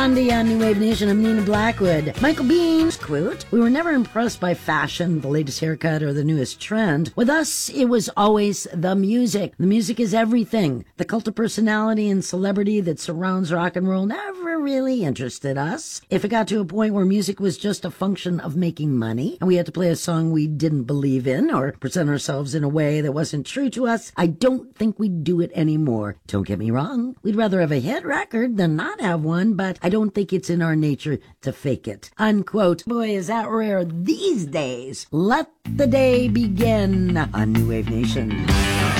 Andy on New Wave Nation, I'm Nina Blackwood. Michael Bean's quote, "We were never impressed by fashion, the latest haircut, or the newest trend. With us, it was always the music. The music is everything. The cult of personality and celebrity that surrounds rock and roll never really interested us. If it got to a point where music was just a function of making money, and we had to play a song we didn't believe in, or present ourselves in a way that wasn't true to us, I don't think we'd do it anymore. Don't get me wrong. We'd rather have a hit record than not have one, but I don't think it's in our nature to fake it." Unquote. Boy, is that rare these days. Let the day begin on New Wave Nation.